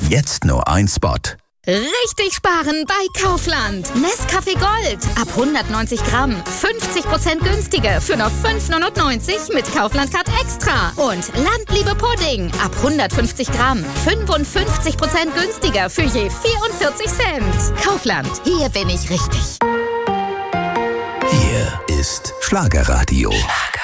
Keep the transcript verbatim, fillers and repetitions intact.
Jetzt nur ein Spot. Richtig sparen bei Kaufland. Nescafé Gold ab hundertneunzig Gramm. fünfzig Prozent günstiger für nur fünf neunundneunzig mit Kaufland Card Extra. Und Landliebe Pudding ab hundertfünfzig Gramm. fünfundfünfzig Prozent günstiger für je vierundvierzig Cent. Kaufland, hier bin ich richtig. Hier ist Schlagerradio.